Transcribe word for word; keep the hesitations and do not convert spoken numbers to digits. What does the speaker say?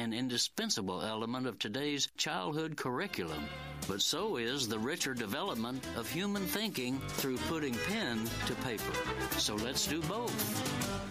an indispensable element of today's childhood curriculum. But so is the richer development of human thinking through putting pen to paper. So let's do both.